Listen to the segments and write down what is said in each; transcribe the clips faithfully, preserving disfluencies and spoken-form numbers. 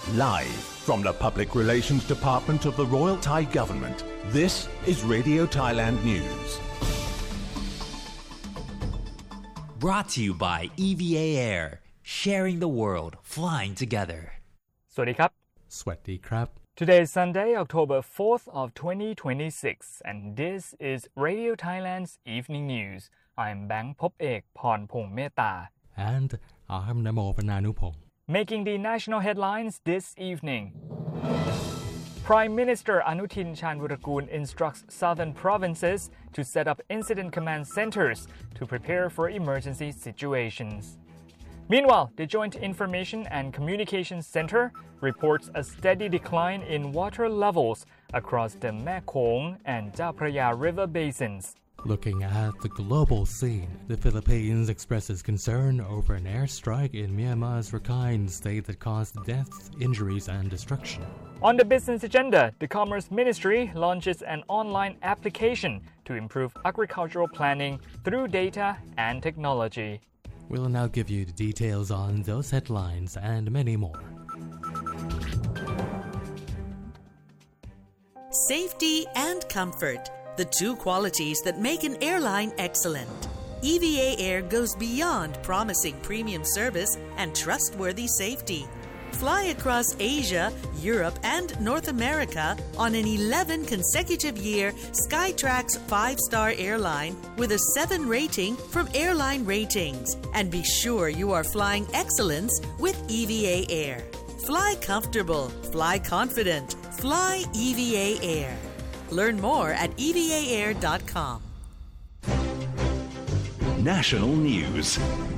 Live from the Public Relations Department of the Royal Thai Government, this is Radio Thailand News. Brought to you by อี วี เอ Air, sharing the world, flying together. สวัสดีครับสวัสดีครับ Today is Sunday, October fourth of twenty twenty-six, and this is Radio Thailand's Evening News. I'm Bang Phop-ek Pornphong Meta. And I'm Namo Pananuphong. Making the national headlines this evening. Prime Minister Anutin Chanvirakul instructs southern provinces to set up incident command centers to prepare for emergency situations. Meanwhile, the Joint Information and Communications Center reports a steady decline in water levels across the Mekong and Chao Phraya river basins. Looking at the global scene, the Philippines expresses concern over an airstrike in Myanmar's Rakhine state that caused deaths, injuries, and destruction. On the business agenda, the Commerce Ministry launches an online application to improve agricultural planning through data and technology. We'll now give you the details on those headlines and many more. Safety and comfort, the two qualities that make an airline excellent. E V A Air goes beyond promising premium service and trustworthy safety. Fly across Asia, Europe, and North America on an eleven consecutive year Skytrax five-star airline with a seven rating from Airline Ratings. And be sure you are flying excellence with E V A Air. Fly comfortable, fly confident, fly E V A Air. Learn more at e v a air dot com. National News.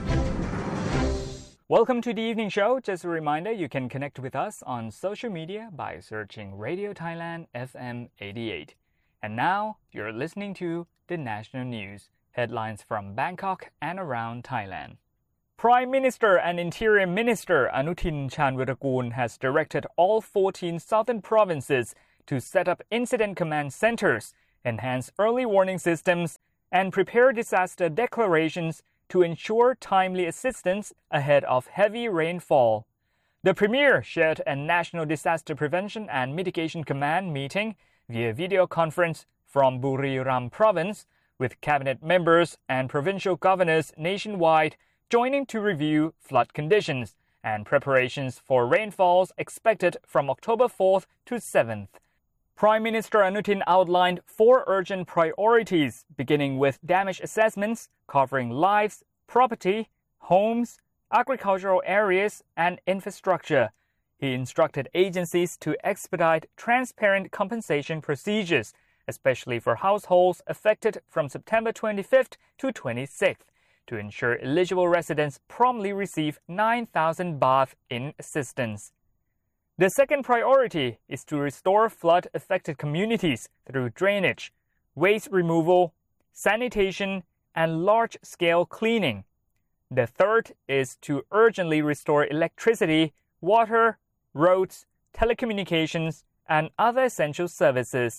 Welcome to the evening show. Just a reminder, you can connect with us on social media by searching Radio Thailand F M eighty-eight. And now, you're listening to the national news, headlines from Bangkok and around Thailand. Prime Minister and Interior Minister Anutin Chanvirakul has directed all fourteen southern provinces to set up incident command centers, enhance early warning systems, and prepare disaster declarations to ensure timely assistance ahead of heavy rainfall. The Premier chaired a National Disaster Prevention and Mitigation Command meeting via video conference from Buriram Province, with cabinet members and provincial governors nationwide joining to review flood conditions and preparations for rainfalls expected from October fourth to seventh. Prime Minister Anutin outlined four urgent priorities, beginning with damage assessments covering lives, property, homes, agricultural areas, and infrastructure. He instructed agencies to expedite transparent compensation procedures, especially for households affected from September twenty-fifth to twenty-sixth, to ensure eligible residents promptly receive nine thousand baht in assistance. The second priority is to restore flood-affected communities through drainage, waste removal, sanitation, and large-scale cleaning. The third is to urgently restore electricity, water, roads, telecommunications, and other essential services.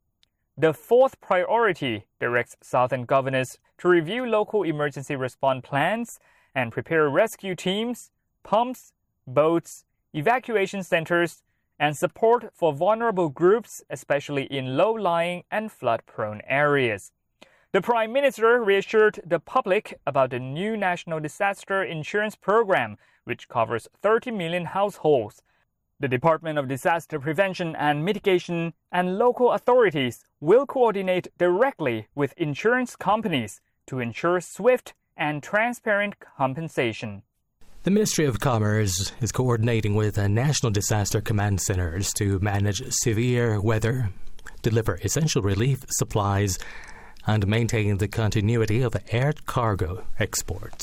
The fourth priority directs southern governors to review local emergency response plans and prepare rescue teams, pumps, boats, evacuation centers, and support for vulnerable groups, especially in low-lying and flood-prone areas. The Prime Minister reassured the public about the new National Disaster Insurance Program, which covers thirty million households. The Department of Disaster Prevention and Mitigation and local authorities will coordinate directly with insurance companies to ensure swift and transparent compensation. The Ministry of Commerce is coordinating with National Disaster Command Centers to manage severe weather, deliver essential relief supplies, and maintain the continuity of air cargo exports.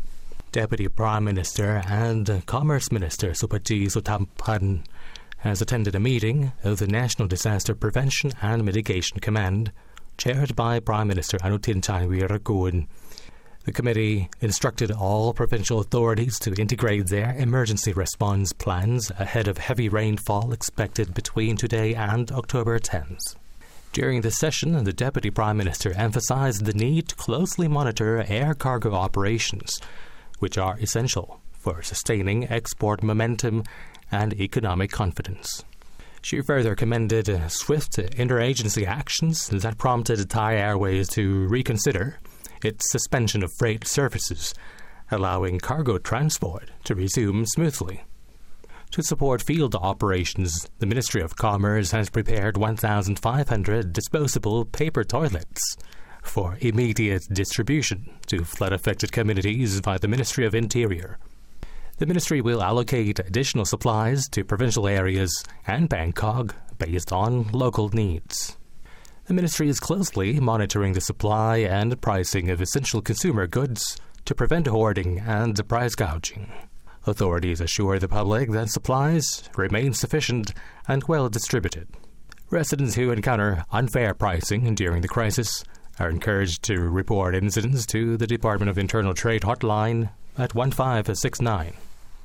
Deputy Prime Minister and Commerce Minister Suphaji Suthamphan has attended a meeting of the National Disaster Prevention and Mitigation Command, chaired by Prime Minister Anutin Chanvirakul. The committee instructed all provincial authorities to integrate their emergency response plans ahead of heavy rainfall expected between today and October tenth. During the session, the Deputy Prime Minister emphasized the need to closely monitor air cargo operations, which are essential for sustaining export momentum and economic confidence. She further commended uh, swift interagency actions that prompted Thai Airways to reconsider its suspension of freight services, allowing cargo transport to resume smoothly. To support field operations, the Ministry of Commerce has prepared one thousand five hundred disposable paper toilets for immediate distribution to flood-affected communities by the Ministry of Interior. The ministry will allocate additional supplies to provincial areas and Bangkok based on local needs. The ministry is closely monitoring the supply and pricing of essential consumer goods to prevent hoarding and price gouging. Authorities assure the public that supplies remain sufficient and well distributed. Residents who encounter unfair pricing during the crisis are encouraged to report incidents to the Department of Internal Trade hotline at one five six nine.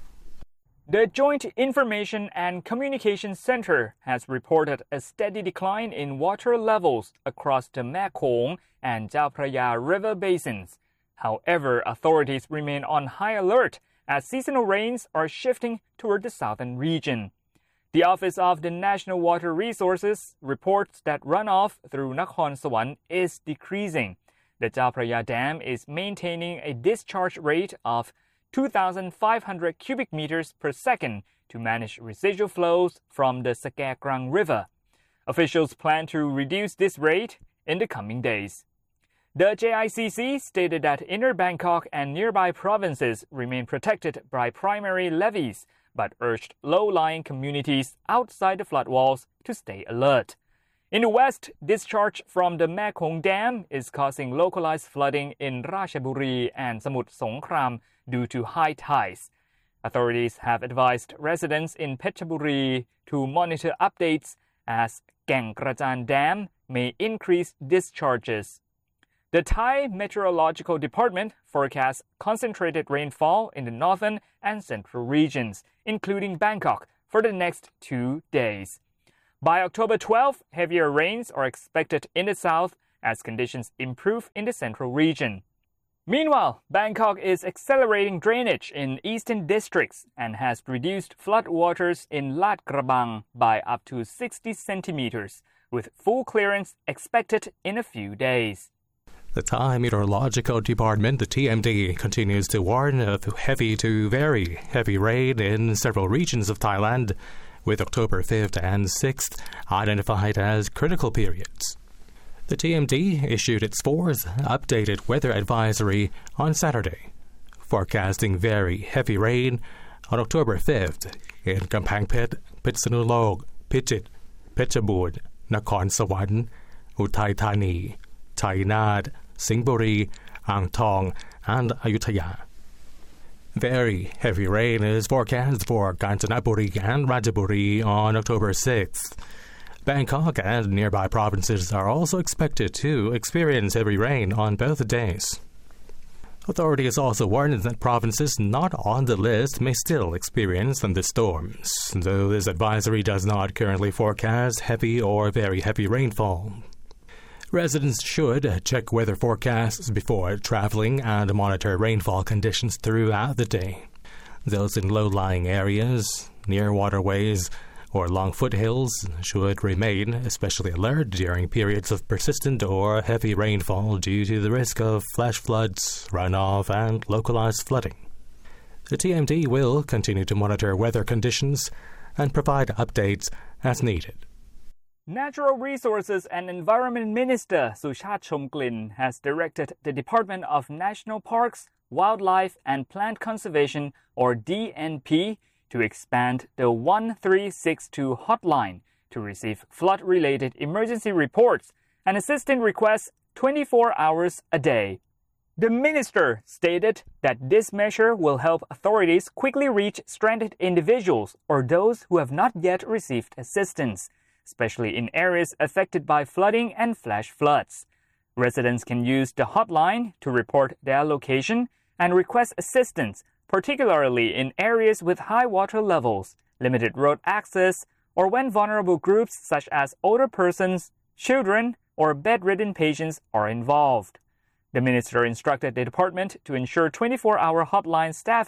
The Joint Information and Communication Center has reported a steady decline in water levels across the Mekong and Chao Phraya river basins. However, authorities remain on high alert as seasonal rains are shifting toward the southern region. The Office of the National Water Resources reports that runoff through Nakhon Sawan is decreasing. The Chao Phraya Dam is maintaining a discharge rate of two thousand five hundred cubic meters per second to manage residual flows from the Sakakrang River. Officials plan to reduce this rate in the coming days. The J I C C stated that Inner Bangkok and nearby provinces remain protected by primary levees, but urged low-lying communities outside the floodwalls to stay alert. In the west, discharge from the Mekong Dam is causing localized flooding in Ratchaburi and Samut Songkhram due to high tides. Authorities have advised residents in Phetchaburi to monitor updates as Gang Krachan Dam may increase discharges. The Thai Meteorological Department forecasts concentrated rainfall in the northern and central regions, including Bangkok, for the next two days. By October twelfth, heavier rains are expected in the south as conditions improve in the central region. Meanwhile, Bangkok is accelerating drainage in eastern districts and has reduced floodwaters in Lat Krabang by up to sixty centimeters, with full clearance expected in a few days. The Thai Meteorological Department, the T M D, continues to warn of heavy to very heavy rain in several regions of Thailand, with October fifth and sixth identified as critical periods. The T M D issued its fourth updated weather advisory on Saturday, forecasting very heavy rain on October fifth in Kampang Phet, Pitsanulok, Phichit, Phetchaburi, Nakhon Sawan, Uthai Thani, Chainat, Singburi, Ang Thong, and Ayutthaya. Very heavy rain is forecast for Kanchanaburi and Ratchaburi on October sixth. Bangkok and nearby provinces are also expected to experience heavy rain on both days. Authorities also warned that provinces not on the list may still experience thunderstorms, though this advisory does not currently forecast heavy or very heavy rainfall. Residents should check weather forecasts before traveling and monitor rainfall conditions throughout the day. Those in low-lying areas, near waterways, or long foothills should remain especially alert during periods of persistent or heavy rainfall due to the risk of flash floods, runoff, and localized flooding. The T M D will continue to monitor weather conditions and provide updates as needed. Natural Resources and Environment Minister Suchat Chomklin has directed the Department of National Parks, Wildlife and Plant Conservation, or D N P, to expand the one three six two hotline to receive flood-related emergency reports and assistance requests twenty-four hours a day. The minister stated that this measure will help authorities quickly reach stranded individuals or those who have not yet received assistance, especially in areas affected by flooding and flash floods. Residents can use the hotline to report their location and request assistance, particularly in areas with high water levels, limited road access, or when vulnerable groups such as older persons, children, or bedridden patients are involved. The minister instructed the department to ensure twenty-four hour hotline staffing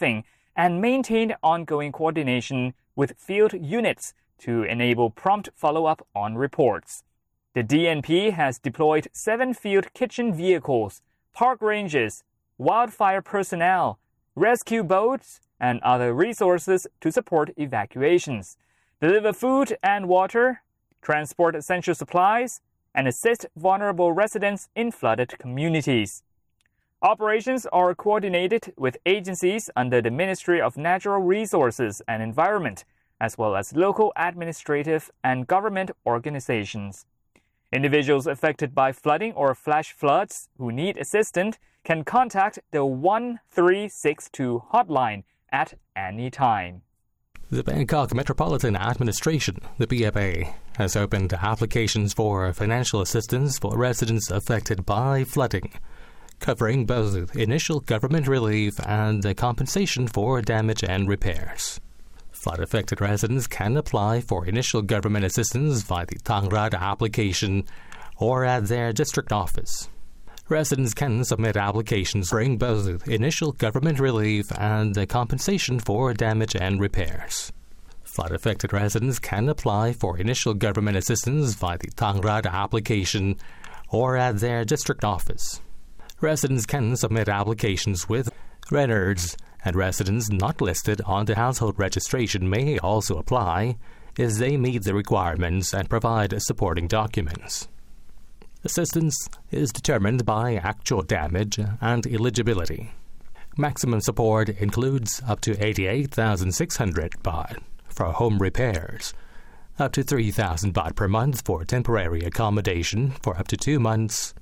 and maintained ongoing coordination with field units to enable prompt follow-up on reports. The D N P has deployed seven field kitchen vehicles, park rangers, wildfire personnel, rescue boats, and other resources to support evacuations, deliver food and water, transport essential supplies, and assist vulnerable residents in flooded communities. Operations are coordinated with agencies under the Ministry of Natural Resources and Environment, as well as local administrative and government organizations. Individuals affected by flooding or flash floods who need assistance can contact the one three six two hotline at any time. The Bangkok Metropolitan Administration, the B M A, has opened applications for financial assistance for residents affected by flooding, covering both initial government relief and the compensation for damage and repairs. Flood-affected residents can apply for initial government assistance via the Tangrad application or at their district office. Residents can submit applications covering both initial government relief and the compensation for damage and repairs. Flood-affected residents can apply for initial government assistance via the Tangrad application or at their district office. Residents can submit applications with renters, and residents not listed on the household registration may also apply if they meet the requirements and provide supporting documents. Assistance is determined by actual damage and eligibility. Maximum support includes up to eighty-eight thousand six hundred baht for home repairs, up to three thousand baht per month for temporary accommodation for up to two months,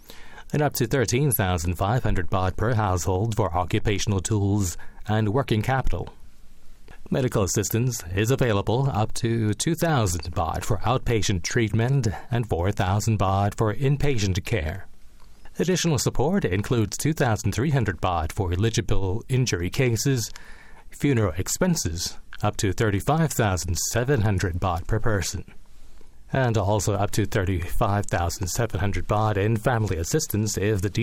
and up to thirteen thousand five hundred baht per household for occupational tools and working capital. Medical assistance is available up to two thousand baht for outpatient treatment and four thousand baht for inpatient care. Additional support includes two thousand three hundred baht for eligible injury cases, funeral expenses up to thirty-five thousand seven hundred baht per person, and also up to thirty-five thousand seven hundred baht in family assistance if the